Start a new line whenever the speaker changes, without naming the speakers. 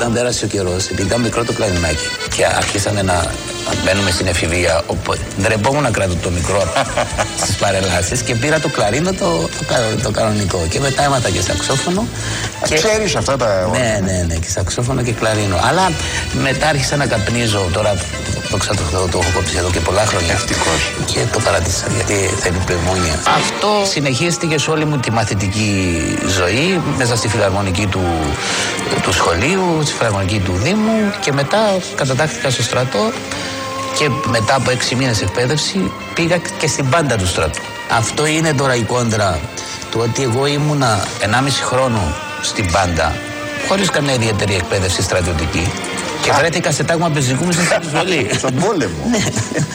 Όταν πέρασε ο καιρός, επειδή ήταν μικρό το κλαρινάκι και άρχισαμε να μπαίνουμε στην εφηβεία, ντρεπόμουν να κρατώ το μικρό στις παρελάσεις και πήρα το κλαρίνο το κανονικό. Και μετά έμαθα και σαξόφωνο.
Ξέρεις αυτά τα...
Ναι, και σαξόφωνο και κλαρίνο. Αλλά μετά άρχισα να καπνίζω. Τώρα το έχω κόψει εδώ και πολλά χρόνια.
Ευτυχώς.
Και το παρατήσα γιατί θέλει πνευμόνια. Αυτό συνεχίστηκε σε όλη μου τη μαθητική ζωή, μέσα στη φιλαρμονική του σχολείου, στη φιλαρμονική του Δήμου και μετά κατατάχθηκα στο στρατό και μετά από 6 μήνες εκπαίδευση πήγα και στην μπάντα του στρατού. Αυτό είναι τώρα η κόντρα του ότι εγώ ήμουνα 1,5 χρόνο στην μπάντα χωρίς καμία ιδιαίτερη εκπαίδευση στρατιωτική και βρέθηκα σε τάγμα πεζικού μέσα στην ζωή.
Στον πόλεμο.